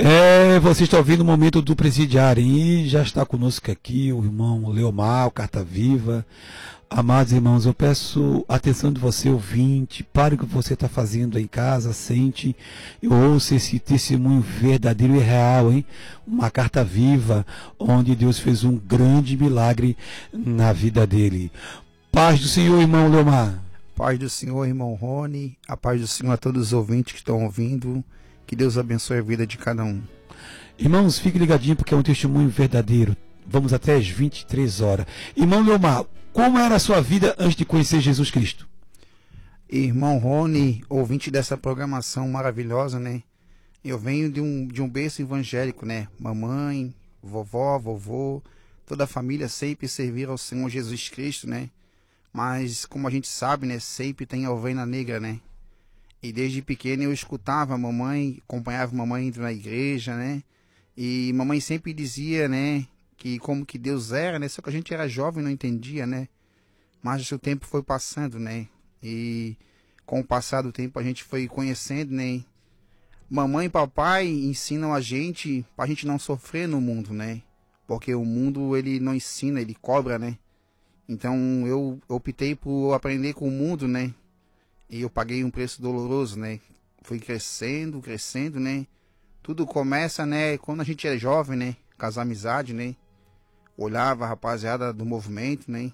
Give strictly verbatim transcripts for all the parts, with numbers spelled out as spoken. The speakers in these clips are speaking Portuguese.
É, você está ouvindo o momento do presidiário e já está conosco aqui o irmão Leomar, o Carta Viva. Amados irmãos, eu peço a atenção de você, ouvinte, pare o que você está fazendo aí em casa, sente e ouça esse testemunho verdadeiro e real, hein? Uma carta viva, onde Deus fez um grande milagre na vida dele. Paz do Senhor, irmão Leomar. Paz do Senhor, irmão Rony, a paz do Senhor a todos os ouvintes que estão ouvindo, que Deus abençoe a vida de cada um. Irmãos, fique ligadinho porque é um testemunho verdadeiro. Vamos até às vinte e três horas. Irmão Leomar, como era a sua vida antes de conhecer Jesus Cristo? Irmão Rony, ouvinte dessa programação maravilhosa, né? Eu venho de um, de um berço evangélico, né? Mamãe, vovó, vovô, toda a família sempre serviram ao Senhor Jesus Cristo, né? Mas, como a gente sabe, né? Sempre tem a ovelha negra, né? E desde pequeno eu escutava a mamãe, acompanhava a mamãe indo na igreja, né? E mamãe sempre dizia, né? Que como que Deus era, né? Só que a gente era jovem e não entendia, né? Mas o tempo foi passando, né? E com o passar do tempo a gente foi conhecendo, né? Mamãe e papai ensinam a gente pra gente não sofrer no mundo, né? Porque o mundo, ele não ensina, ele cobra, né? Então eu optei por aprender com o mundo, né? E eu paguei um preço doloroso, né? Fui crescendo, crescendo, né? Tudo começa, né? Quando a gente é jovem, né? Com as amizades, né? Olhava a rapaziada do movimento, né?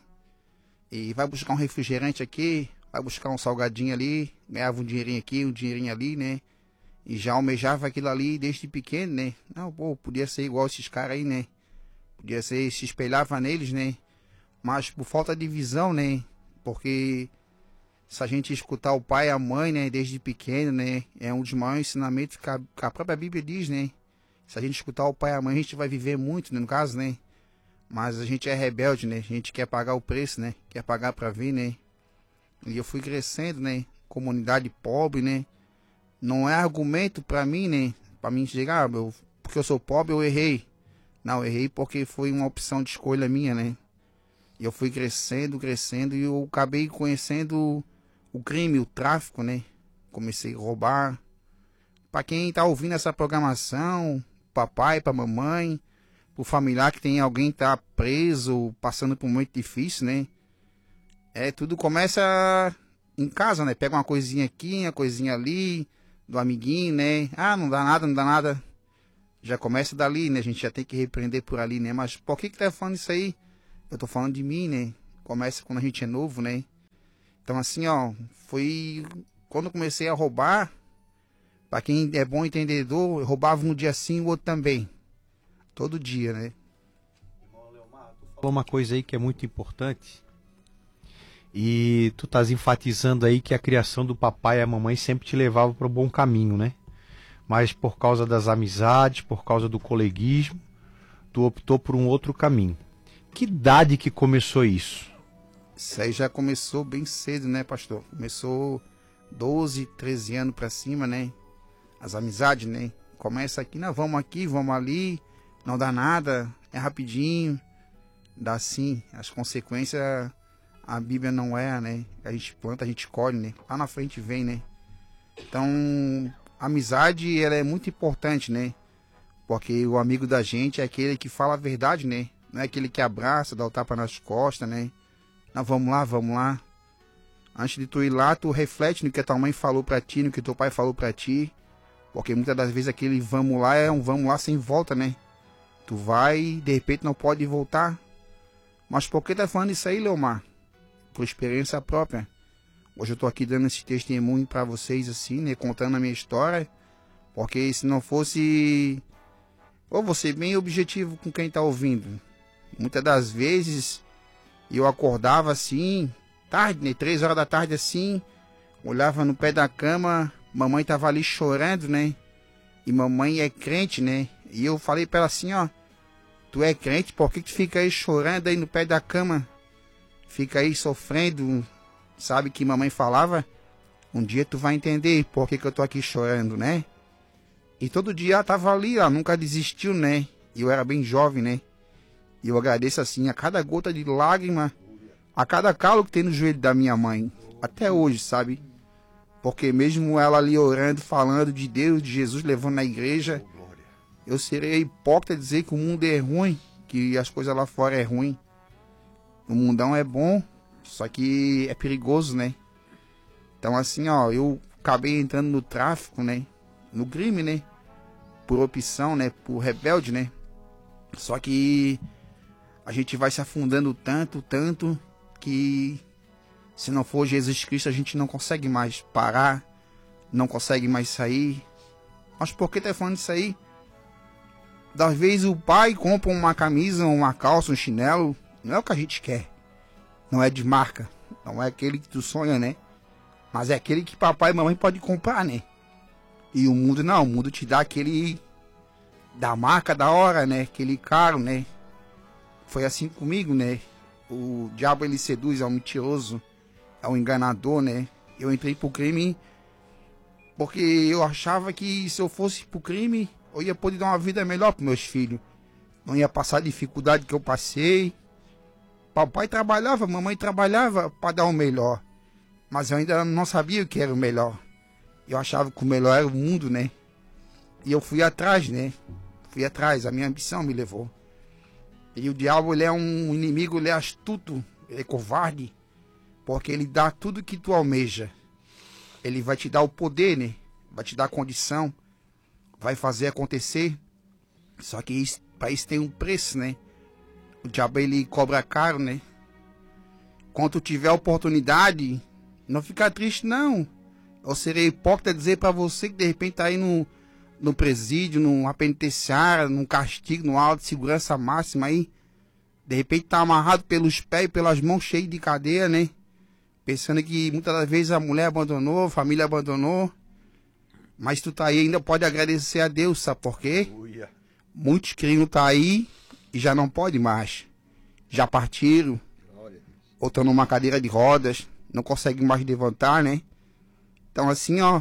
E vai buscar um refrigerante aqui, vai buscar um salgadinho ali, ganhava um dinheirinho aqui, um dinheirinho ali, né? E já almejava aquilo ali desde pequeno, né? Não, pô, podia ser igual esses caras aí, né? Podia ser, se espelhava neles, né? Mas por falta de visão, né? Porque se a gente escutar o pai e a mãe, né? Desde pequeno, né? É um dos maiores ensinamentos que a, que a própria Bíblia diz, né? Se a gente escutar o pai e a mãe, a gente vai viver muito, né? No caso, né? Mas a gente é rebelde, né? A gente quer pagar o preço, né? Quer pagar pra vir, né? E eu fui crescendo, né? Comunidade pobre, né? Não é argumento pra mim, né? Pra mim chegar, ah, eu, porque eu sou pobre, eu errei. Não, eu errei porque foi uma opção de escolha minha, né? E eu fui crescendo, crescendo e eu acabei conhecendo o crime, o tráfico, né? Comecei a roubar. Pra quem tá ouvindo essa programação, papai, pra mamãe, pro familiar que tem alguém que tá preso, passando por muito difícil, né? É, tudo começa em casa, né? Pega uma coisinha aqui, uma coisinha ali, do amiguinho, né? Ah, não dá nada, não dá nada. Já começa dali, né? A gente já tem que repreender por ali, né? Mas por que que tá falando isso aí? Eu tô falando de mim, né? Começa quando a gente é novo, né? Então assim, ó, foi quando eu comecei a roubar, pra quem é bom entendedor, eu roubava um dia sim, o outro também. Todo dia, né? Irmão Leomar, tu falou uma coisa aí que é muito importante. E tu estás enfatizando aí que a criação do papai e a mamãe sempre te levava para o bom caminho, né? Mas por causa das amizades, por causa do coleguismo, tu optou por um outro caminho. Que idade que começou isso? Isso aí já começou bem cedo, né, pastor? Começou doze, treze anos pra cima, né? As amizades, né? Começa aqui, não, vamos aqui, vamos ali, não dá nada, é rapidinho. Dá sim, as consequências a Bíblia não é, né? A gente planta, a gente colhe, né? Lá na frente vem, né? Então, a amizade, ela é muito importante, né? Porque o amigo da gente é aquele que fala a verdade, né? Não é aquele que abraça, dá o tapa nas costas, né? Não, vamos lá, vamos lá. Antes de tu ir lá, tu reflete no que a tua mãe falou pra ti, no que teu pai falou pra ti. Porque muitas das vezes aquele vamos lá é um vamos lá sem volta, né? Tu vai e de repente não pode voltar. Mas por que tá falando isso aí, Leomar? Por experiência própria. Hoje eu tô aqui dando esse testemunho pra vocês assim, né? Contando a minha história. Porque se não fosse... Eu vou ser bem objetivo com quem tá ouvindo. Muitas das vezes eu acordava assim, tarde, né? Três horas da tarde assim, olhava no pé da cama, mamãe tava ali chorando, né? E mamãe é crente, né? E eu falei pra ela assim, ó, tu é crente, por que tu fica aí chorando aí no pé da cama? Fica aí sofrendo, sabe que mamãe falava? Um dia tu vai entender por que que eu tô aqui chorando, né? E todo dia ela tava ali, ela nunca desistiu, né? E eu era bem jovem, né? E eu agradeço assim a cada gota de lágrima, a cada calo que tem no joelho da minha mãe. Até hoje, sabe? Porque mesmo ela ali orando, falando de Deus, de Jesus, levando na igreja, eu serei hipócrita dizer que o mundo é ruim, que as coisas lá fora é ruim. O mundão é bom, só que é perigoso, né? Então assim, ó, eu acabei entrando no tráfico, né? No crime, né? Por opção, né? Por rebelde, né? Só que a gente vai se afundando tanto, tanto, que se não for Jesus Cristo a gente não consegue mais parar, não consegue mais sair. Mas por que tá falando isso aí? Das vezes o pai compra uma camisa, uma calça, um chinelo, não é o que a gente quer. Não é de marca, não é aquele que tu sonha, né? Mas é aquele que papai e mamãe podem comprar, né? E o mundo não, o mundo te dá aquele da marca da hora, né? Aquele caro, né? Foi assim comigo, né? O diabo ele seduz, é um mentiroso, é um enganador, né? Eu entrei pro crime porque eu achava que se eu fosse pro crime, eu ia poder dar uma vida melhor pros meus filhos. Não ia passar a dificuldade que eu passei. Papai trabalhava, mamãe trabalhava para dar o melhor. Mas eu ainda não sabia o que era o melhor. Eu achava que o melhor era o mundo, né? E eu fui atrás, né? Fui atrás, a minha ambição me levou. E o diabo, ele é um inimigo, ele é astuto, ele é covarde. Porque ele dá tudo que tu almeja. Ele vai te dar o poder, né? Vai te dar a condição. Vai fazer acontecer. Só que isso, para isso tem um preço, né? O diabo, ele cobra caro, né? Quando tu tiver a oportunidade, não fica triste, não. Eu serei hipócrita dizer para você que de repente tá aí no, no presídio, numa penitenciária, num castigo, numa aula de segurança máxima aí. De repente tá amarrado pelos pés e pelas mãos cheias de cadeia, né? Pensando que muitas das vezes a mulher abandonou, a família abandonou. Mas tu tá aí ainda pode agradecer a Deus, sabe por quê? Uia. Muitos queriam tá aí e já não pode mais. Já partiram. Ou estão numa cadeira de rodas. Não conseguem mais levantar, né? Então assim, ó.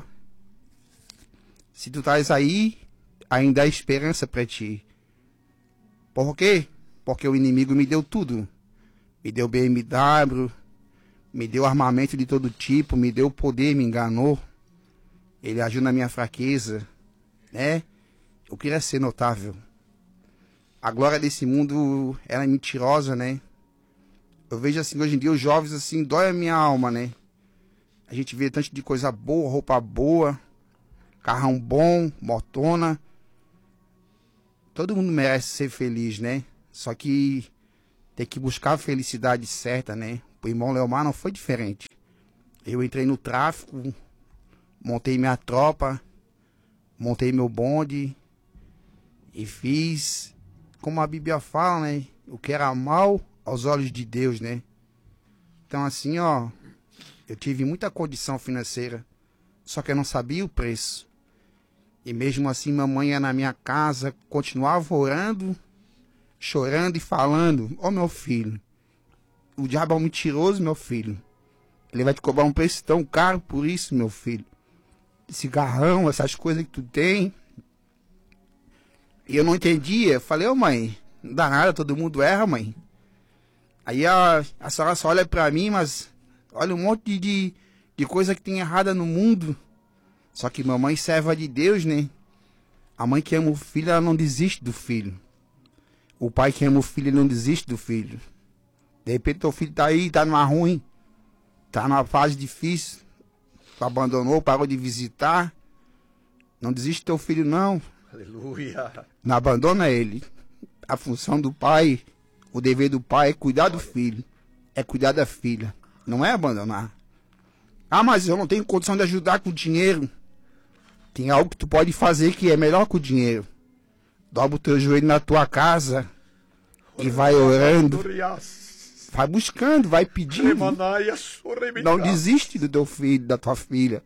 Se tu estás aí, ainda há esperança para ti. Por quê? Porque o inimigo me deu tudo. Me deu B M W, me deu armamento de todo tipo, me deu poder, me enganou. Ele agiu na minha fraqueza, né? Eu queria ser notável. A glória desse mundo, ela é mentirosa, né? Eu vejo assim, hoje em dia, os jovens, assim, dói a minha alma, né? A gente vê tanto de coisa boa, roupa boa, carrão bom, motona. Todo mundo merece ser feliz, né? Só que tem que buscar a felicidade certa, né? O irmão Leomar não foi diferente. Eu entrei no tráfico, montei minha tropa, montei meu bonde e fiz, como a Bíblia fala, né? O que era mal aos olhos de Deus, né? Então assim, ó, eu tive muita condição financeira, só que eu não sabia o preço. E mesmo assim, mamãe ia na minha casa, continuava orando, chorando e falando: ó, meu filho, o diabo é um mentiroso, meu filho. Ele vai te cobrar um preço tão caro por isso, meu filho. Cigarrão, essas coisas que tu tem. E eu não entendia. Eu falei: ô mãe, não dá nada, todo mundo erra, mãe. Aí a, a senhora só olha pra mim, mas olha um monte de, de coisa que tem errada no mundo. Só que mamãe serva de Deus, né? A mãe que ama o filho, ela não desiste do filho. O pai que ama o filho, ele não desiste do filho. De repente teu filho tá aí, tá numa ruim, tá numa fase difícil, tu abandonou, parou de visitar. Não desiste do teu filho, não. Aleluia. Não abandona ele. A função do pai, o dever do pai é cuidar do filho, é cuidar da filha, não é abandonar. Ah, mas eu não tenho condição de ajudar com o dinheiro. Tem algo que tu pode fazer que é melhor que o dinheiro. Dobra o teu joelho na tua casa e vai orando. Vai buscando, vai pedindo. Não desiste do teu filho, da tua filha.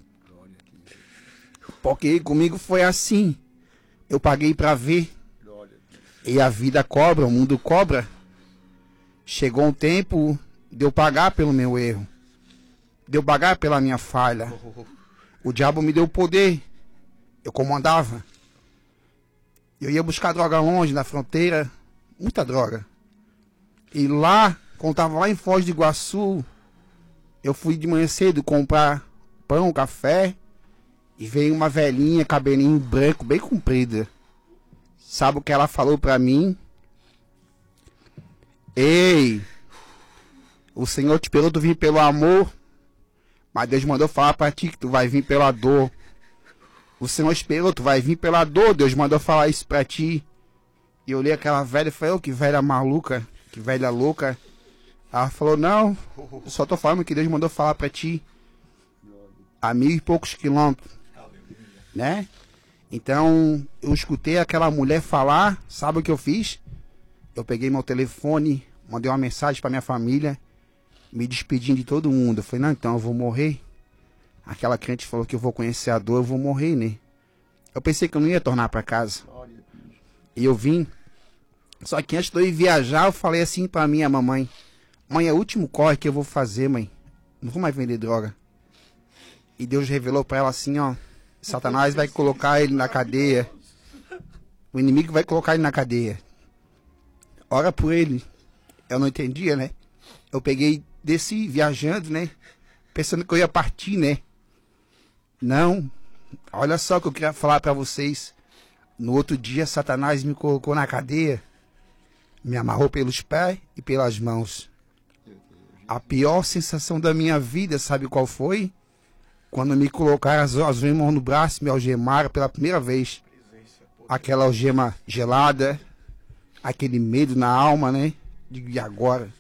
Porque comigo foi assim. Eu paguei para ver. E a vida cobra, o mundo cobra. Chegou um tempo de eu pagar pelo meu erro. De eu pagar pela minha falha. O diabo me deu poder. Eu comandava. Eu ia buscar droga longe, na fronteira. Muita droga. E lá, quando estava lá em Foz do Iguaçu, eu fui de manhã cedo comprar pão, café. E veio uma velhinha, cabelinho branco, bem comprida. Sabe o que ela falou pra mim? Ei, o Senhor te esperou tu vir pelo amor, mas Deus mandou falar pra ti que tu vai vir pela dor. O Senhor esperou, tu vai vir pela dor, Deus mandou falar isso pra ti. E eu olhei aquela velha e falei, ô, que velha maluca, que velha louca. Ela falou, não, eu só tô falando que Deus mandou falar pra ti. A mil e poucos quilômetros, né? Então, eu escutei aquela mulher falar, sabe o que eu fiz? Eu peguei meu telefone, mandei uma mensagem pra minha família, me despedindo de todo mundo. Eu falei, não, então eu vou morrer. Aquela crente falou que eu vou conhecer a dor, eu vou morrer, né? Eu pensei que eu não ia tornar pra casa. E eu vim. Só que antes de eu ir viajar, eu falei assim pra minha mamãe, mãe, é o último corre que eu vou fazer, mãe. Não vou mais vender droga. E Deus revelou pra ela assim, ó, Satanás vai colocar ele na cadeia. O inimigo vai colocar ele na cadeia. Ora por ele. Eu não entendia, né? Eu peguei, desci viajando, né? Pensando que eu ia partir, né? Não. Olha só o que eu queria falar pra vocês. No outro dia, Satanás me colocou na cadeia. Me amarrou pelos pés e pelas mãos. A pior sensação da minha vida, sabe qual foi? Quando me colocaram as, as mãos no braço, me algemaram pela primeira vez. Aquela algema gelada, aquele medo na alma, né? E agora?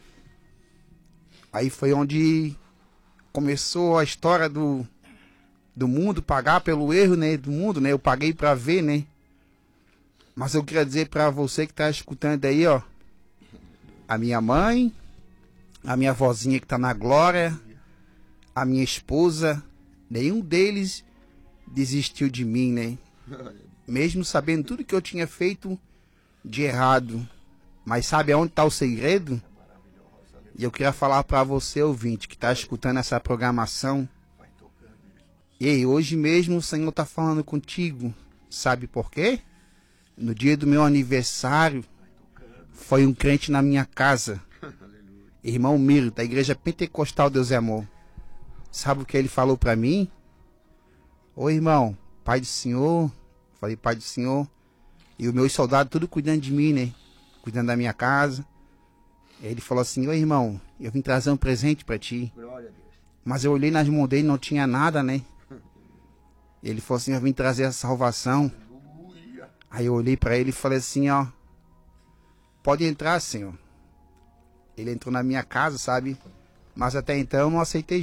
Aí foi onde começou a história do, do mundo, pagar pelo erro, né? Do mundo, né? Eu paguei pra ver, né? Mas eu queria dizer pra você que tá escutando aí, ó. A minha mãe, a minha vozinha que tá na glória, a minha esposa, nenhum deles desistiu de mim, né? Mesmo sabendo tudo que eu tinha feito de errado. Mas sabe aonde está o segredo? E eu queria falar para você, ouvinte, que está escutando essa programação. Ei, hoje mesmo o Senhor está falando contigo. Sabe por quê? No dia do meu aniversário, foi um crente na minha casa. Irmão Miro, da Igreja Pentecostal Deus é Amor. Sabe o que ele falou para mim? Ô irmão, Pai do Senhor. Falei, Pai do Senhor. E os meus soldados tudo cuidando de mim, né? Cuidando da minha casa. Ele falou assim, ô irmão, eu vim trazer um presente para ti. Mas eu olhei nas mãos dele e não tinha nada, né? Ele falou assim, eu vim trazer a salvação. Aí eu olhei para ele e falei assim, ó. Pode entrar, Senhor. Ele entrou na minha casa, sabe? Mas até então eu não aceitei